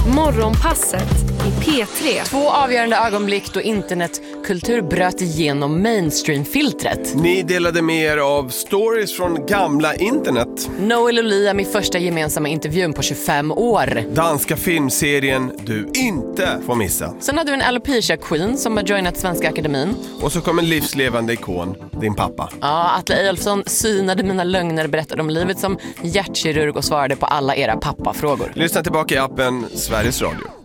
Morgonpasset i P3. 2 avgörande ögonblick då internetkultur bröt igenom mainstream-filtret. Ni delade med er av stories från gamla internet. Noel och Liam i första gemensamma intervjun på 25 år. Danska filmserien du inte får missa. Sen hade vi en alopecia-queen som har joinat Svenska Akademin. Och så kom en livslevande ikon, din pappa. Ja, Atle Ejolfsson synade mina lögner, berättade om livet som hjärtkirurg och svarade på alla era pappafrågor. Lyssna tillbaka i appen Sveriges Radio.